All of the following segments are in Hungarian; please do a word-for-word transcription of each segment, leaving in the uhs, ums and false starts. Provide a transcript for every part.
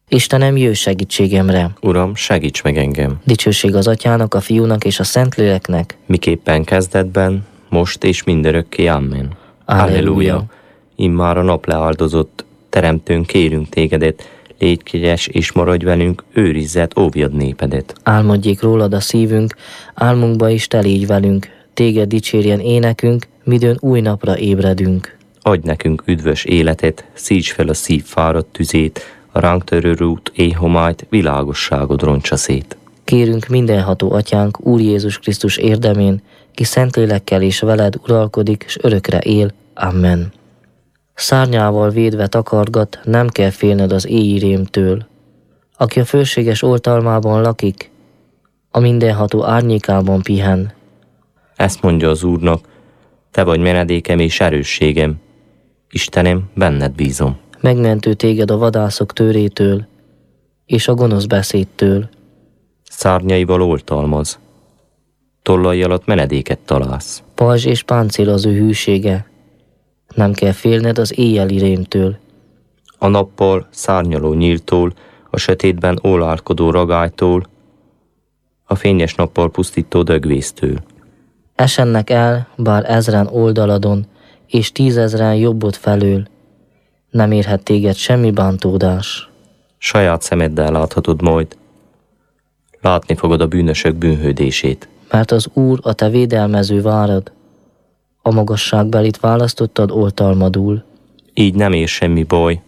Istenem, jöjj segítségemre! Uram, segíts meg engem! Dicsőség az Atyának, a Fiúnak és a Szentléleknek, miképpen kezdetben, most és mindörökké. Amen. Halleluja! Immár a nap leáldozott, Teremtőnk, kérünk tégedet, légy kegyes és maradj velünk, őrizzed, óvjad népedet. Álmodjék rólad a szívünk, álmunkba is te légy velünk, téged dicsérjen énekünk, midőn új napra ébredünk. Adj nekünk üdvös életet, szíts fel a szív fáradt tüzét, a ránk törő út éjhomályt, világosságod roncsa szét. Kérünk mindenható Atyánk, Úr Jézus Krisztus érdemén, ki Szentlélekkel és veled uralkodik, s örökre él. Amen. Szárnyával védve takargat, nem kell félned az éji rémtől. Aki a fölséges oltalmában lakik, a mindenható árnyékában pihen. Ezt mondja az Úrnak, te vagy menedékem és erősségem. Istenem, benned bízom. Megmentő téged a vadászok tőrétől, és a gonosz beszédtől. Szárnyaival oltalmaz, tollai alatt menedéket találsz. Pajzs és páncél az ő hűsége, nem kell félned az éjjeli rémtől. A nappal szárnyaló nyíltól, a sötétben ólálkodó ragálytól, a fényes nappal pusztító dögvésztől. Esennek el, bár ezren oldaladon, és tízezren jobbod felől, nem érhet téged semmi bántódás. Saját szemeddel láthatod majd, látni fogod a bűnösök bűnhődését. Mert az Úr a te védelmező várad, a magasságbelit választottad oltalmadul. Így nem ér semmi baj,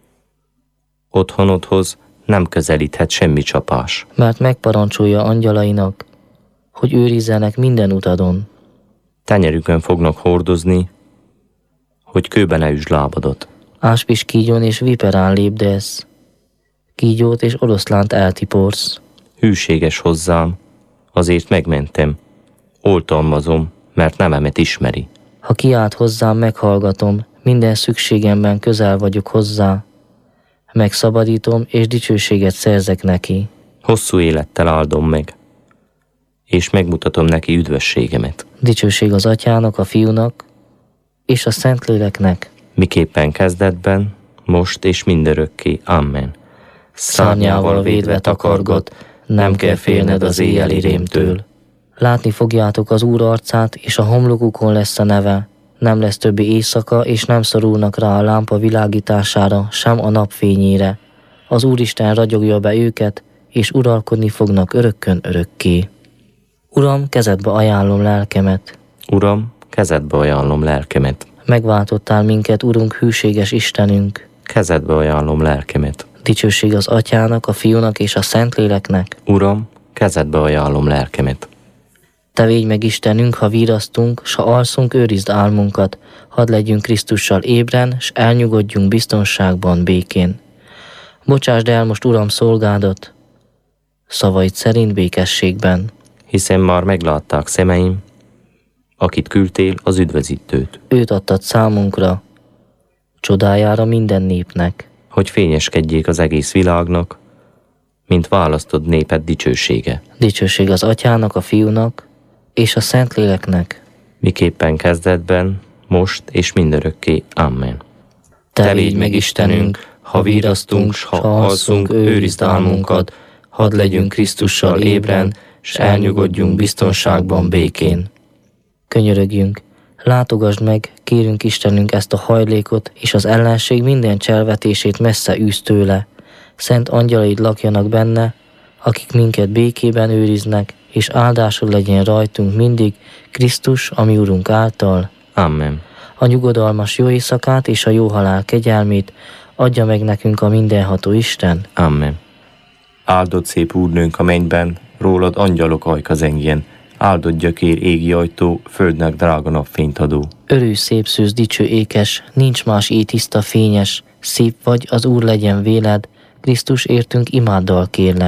otthonodhoz nem közelíthet semmi csapás. Mert megparancsolja angyalainak, hogy őrizzenek minden utadon. Tenyerükön fognak hordozni, hogy kőbe ne üsd lábadat. Áspis kígyón és viperán lépdesz, kígyót és oroszlánt eltiporsz. Hűséges hozzám, azért megmentem, oltalmazom, mert nevemet ismeri. Ha kiált hozzám, meghallgatom, minden szükségemben közel vagyok hozzá, megszabadítom és dicsőséget szerzek neki. Hosszú élettel áldom meg, és megmutatom neki üdvösségemet. Dicsőség az Atyának, a Fiúnak és a Szentléleknek, miképpen kezdetben, most és mindörökké. Amen. Szárnyával védve takargat, nem kell félned az éjjeli rémtől. Látni fogjátok az Úr arcát, és a homlokukon lesz a neve. Nem lesz többi éjszaka, és nem szorulnak rá a lámpa világítására, sem a napfényére. Az Úristen ragyogja be őket, és uralkodni fognak örökkön örökké. Uram, kezedbe ajánlom lelkemet. Uram, kezedbe ajánlom lelkemet. Megváltottál minket, Urunk, hűséges Istenünk. Kezedbe ajánlom lelkemet. Dicsőség az Atyának, a Fiúnak és a Szentléleknek. Uram, kezedbe ajánlom lelkemet. Te védj meg Istenünk, ha virasztunk, s ha alszunk, őrizd álmunkat, hadd legyünk Krisztussal ébren, s elnyugodjunk biztonságban, békén. Bocsásd el most, Uram, szolgádat, szavaid szerint békességben. Hiszen már meglátták szemeim, akit küldtél, az üdvözítőt. Őt adtad számunkra, csodájára minden népnek. Hogy fényeskedjék az egész világnak, mint választod néped dicsősége. Dicsőség az Atyának, a Fiúnak és a Szentléleknek, miképpen kezdetben, most és mindörökké. Amen. Te védj meg Istenünk, ha virasztunk, s ha alszunk, őrizd álmunkat, hadd legyünk Krisztussal ébren, s elnyugodjunk biztonságban, békén. Könyörögjünk, látogasd meg, kérünk Istenünk, ezt a hajlékot, és az ellenség minden cselvetését messze űz tőle. Szent angyalaid lakjanak benne, akik minket békében őriznek, és áldásod legyen rajtunk mindig, Krisztus, a mi Urunk által. Amen. A nyugodalmas jó éjszakát és a jó halál kegyelmét adja meg nekünk a mindenható Isten. Amen. Áldott szép Úrnőnk a mennyben, rólad angyalok ajka zengjen, áldott gyökér égi ajtó, földnek drága napfényt adó. Örülj szép szűz dicső ékes, nincs más így tiszta fényes, szép vagy, az Úr legyen véled, Krisztus értünk imáddal kérlek.